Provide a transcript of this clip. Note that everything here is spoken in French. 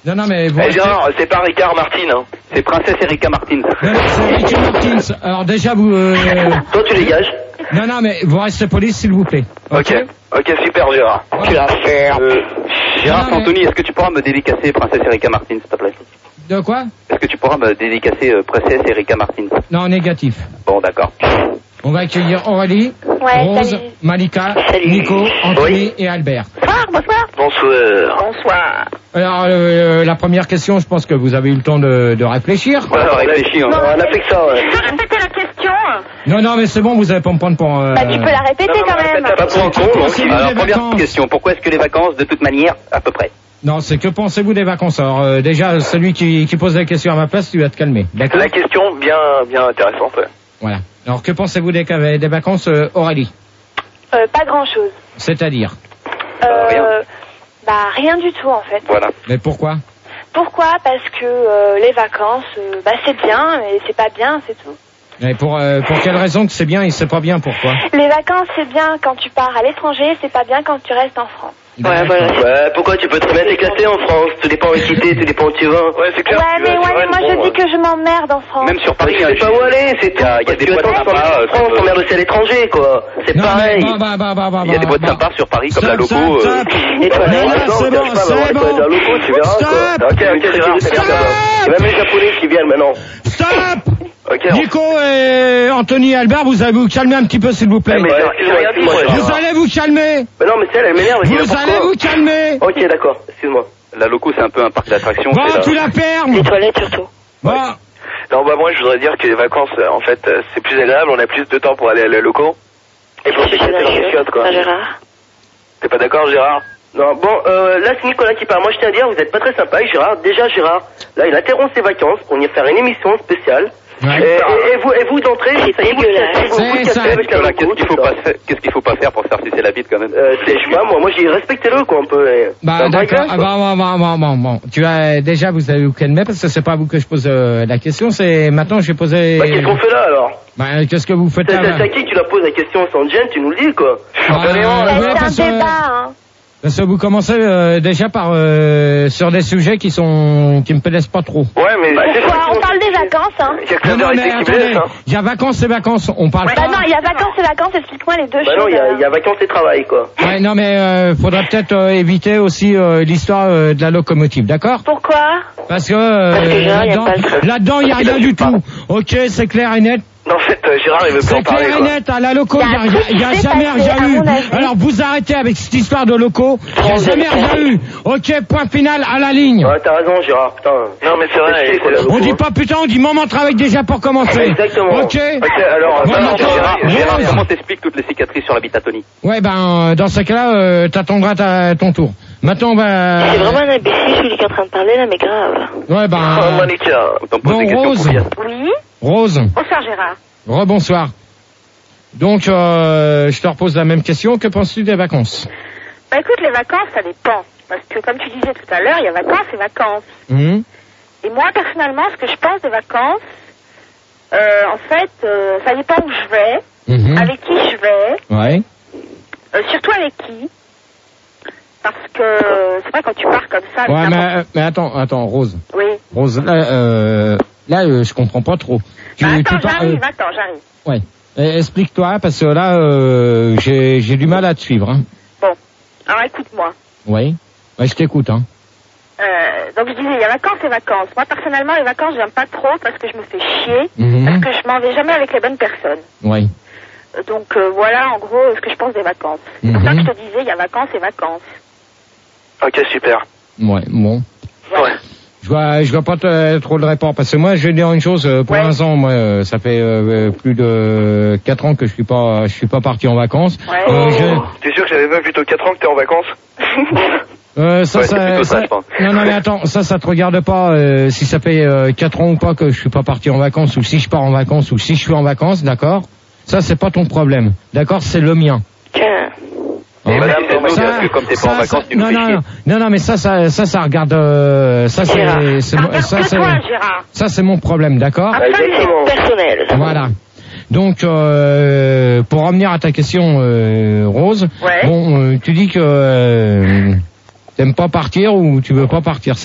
Non, mais... Gérard, c'est pas Ricard Martin, hein. C'est Princesse Erika Martin. Non, c'est Ricky Martins. Alors déjà, vous... Toi, tu dégages. Non, mais vous restez poli, s'il vous plaît. Ok, super, Gérard. Voilà. Tu vas faire. Gérard, Non, mais- Anthony, est-ce que tu pourras me dédicacer Princesse Erika Martin, s'il te plaît? De quoi? Est-ce que tu pourras me dédicacer Princesse Erika Martin? Non, négatif. Bon, d'accord. On va accueillir Aurélie, Ouais, Rose, salut. Malika, Salut. Nico, Anthony Oui. et Albert. Bonsoir. Alors, la première question, je pense que vous avez eu le temps de réfléchir. Ouais, on réfléchit, hein. On a fait que ça, ouais. Tu peux répéter la question? Non, mais c'est bon, vous allez pas me prendre pour... Bah, tu peux la répéter quand même. Pas pour un con, non. Pensez-vous Alors, des première vacances question. Pourquoi est-ce que les vacances, de toute manière, à peu près? Non, c'est que pensez-vous des vacances? Alors, déjà, celui qui pose la question à ma place, tu vas te calmer. D'accord? La question bien intéressante, ouais. Voilà. Alors, que pensez-vous des vacances, Aurélie? Pas grand-chose. C'est-à-dire? Rien. Bah, rien du tout, en fait. Voilà. Mais pourquoi? Pourquoi? Parce que les vacances, bah, c'est bien, mais c'est pas bien, c'est tout. Mais pour quelle raison que c'est bien et c'est pas bien? Pourquoi? Les vacances, c'est bien quand tu pars à l'étranger, c'est pas bien quand tu restes en France. D'accord. Ouais, pourquoi tu peux très bien t'éclater en France? Tout dépend où tu tout dépend où tu vas. Ouais, c'est clair. Ouais, mais moi je dis que je m'emmerde en France. Même sur Paris, tu sais pas où aller, c'est tout. Il y a des boîtes sympas. On s'emmerde aussi à l'étranger, quoi. C'est Non, pareil. mais Il y a des boîtes sympas sur Paris, comme la Loco. Et toi, Non, là, c'est bon, c'est bon. La Loco, tu verras, quoi. Stop. Ok, Gérard, c'est bien. Il y a même les Japonais qui viennent maintenant. Stop! Ok, Nico et Anthony et Albert, vous allez vous calmer un petit peu, s'il vous plaît. Vous Vous allez vous calmer. Mais non, mais c'est elle m'énerve. Vous allez vous calmer. Ok, d'accord, excuse-moi. La Loco, c'est un peu un parc d'attractions. Bon, tu la perds. les toilettes surtout. Bon. Non, bah moi, je voudrais dire que les vacances, en fait, c'est plus agréable, on a plus de temps pour aller à la Loco. Et pour s'éclater dans les chiottes, quoi. Gérard. T'es pas d'accord, Gérard? Non, bon, là, c'est Nicolas qui parle. Moi, je tiens à dire, vous êtes pas très sympa avec Gérard. Déjà, Gérard, là, il interrompt ses vacances pour venir faire une émission spéciale. Ouais. Et vous d'entrée, ça y est, vous C'est ça. avec la Loco. Qu'est-ce qu'il faut pas faire pour se faire sucer la bite, quand même? Je sais pas, moi, j'ai respecté-le, quoi, un peu. Bah, d'accord. Bon. Tu as, déjà, vous allez vous calmer parce que c'est pas à vous que je pose la question, c'est maintenant je vais poser... Bah, qu'est-ce qu'on fait là, alors? Bah, qu'est-ce que vous faites là? C'est à qui tu la poses la question sans gêne, tu nous le dis, quoi. C'est un débat, hein. Parce que vous commencez déjà par sur des sujets qui me plaisent pas trop. Ouais, mais... Pourquoi? On parle des vacances, hein. Non, mais attendez, il y a vacances et vacances, on parle Bah pas... non, il y a vacances et vacances, explique-moi les deux Bah choses. non, il y a vacances et travail, quoi. Ouais, non, mais faudrait peut-être éviter aussi l'histoire de la locomotive, d'accord? Pourquoi? Parce que Gérard, il y a pas le- là-dedans, il y a rien du tout. Ok, c'est clair et net. Non, en fait, Gérard, il veut plus en C'est parler, clair et quoi. net, à la loco, il y a s'est jamais passé, rien à eu. mon avis. Alors vous arrêtez avec cette histoire de loco, il y a jamais rien eu. Ok, point final à la ligne. Ouais, t'as raison, Gérard, putain. Non, mais c'est vrai, On dit pas putain, on dit moment de travail déjà pour commencer. Exactement. Ok. Alors, Bon, d'accord. Gérard, Rose. comment t'expliques toutes les cicatrices sur la bite à Tony? Ouais, ben dans ce cas-là, t'attendras ton tour. Maintenant, on va... C'est vraiment un imbécile, celui qui est en train de parler là, mais grave. Ouais, ben... Monica, autant poser Bon, des questions Rose. pour bien. Oui? Rose, Bonsoir Gérard. rebonsoir. Donc, je te repose la même question. Que penses-tu des vacances? Bah écoute, les vacances, ça dépend. Parce que comme tu disais tout à l'heure, il y a vacances et vacances. Et moi, personnellement, ce que je pense des vacances, en fait, ça dépend où je vais, avec qui je vais, Ouais. surtout avec qui. Parce que c'est vrai, quand tu pars comme ça... Ouais, n'importe- mais attends, Rose. Oui. Rose, là, je comprends pas trop. Bah, attends, parles- j'arrive. Ouais. Explique-toi, parce que là, j'ai du mal à te suivre. Hein. Bon, alors écoute-moi. Oui. Ouais, je t'écoute. Hein. Donc je disais, il y a vacances et vacances. Moi, personnellement, les vacances, j'aime pas trop parce que je me fais chier, parce que je m'en vais jamais avec les bonnes personnes. Oui. Donc voilà, en gros, ce que je pense des vacances. C'est pour ça que je te disais, il y a vacances et vacances. Ok, super. Ouais, bon. Voilà. Ouais. Je vois pas trop le rapport, parce que moi, je vais dire une chose, pour l'instant, moi, ça fait plus de 4 ans que je suis pas parti en vacances. Ouais. T'es sûr que j'avais même plutôt 4 ans que t'es en vacances? Ça, Ouais, c'est plutôt ça, je pense. non, mais attends, ça te regarde pas, si ça fait 4 ans ou pas que je suis pas parti en vacances, ou si je pars en vacances, ou si je suis en vacances, d'accord? Ça, c'est pas ton problème. D'accord? C'est le mien. Tiens. Et madame, c'est Ça- parce que comme t'es pas en vacances, tu nous fais chier. non, mais ça regarde, ça Gérard. c'est mon problème, d'accord? Absolument personnel. Voilà. Donc, pour revenir à ta question, Rose, Ouais. bon, tu dis que t'aimes pas partir ou tu veux pas partir.